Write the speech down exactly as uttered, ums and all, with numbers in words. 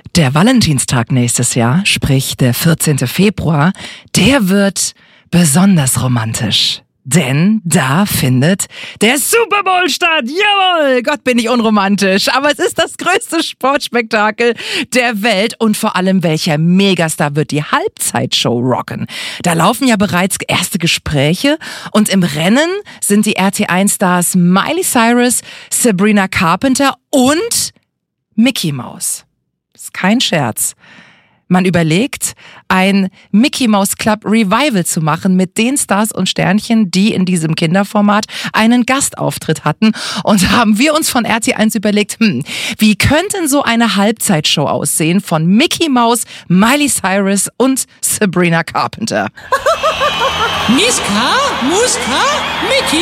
Der Valentinstag nächstes Jahr, sprich der vierzehnten Februar, der wird besonders romantisch. Denn da findet der Super Bowl statt. Jawohl, Gott, bin ich unromantisch. Aber es ist das größte Sportspektakel der Welt. Und vor allem, welcher Megastar wird die Halbzeitshow rocken? Da laufen ja bereits erste Gespräche. Und im Rennen sind die R T eins Stars Miley Cyrus, Sabrina Carpenter und Mickey Mouse. Ist kein Scherz. Man überlegt, ein Mickey Mouse Club Revival zu machen mit den Stars und Sternchen, die in diesem Kinderformat einen Gastauftritt hatten. Und haben wir uns von R T eins überlegt, hm, wie könnte so eine Halbzeitshow aussehen von Mickey Mouse, Miley Cyrus und Sabrina Carpenter? Miska, Muska, Mickey.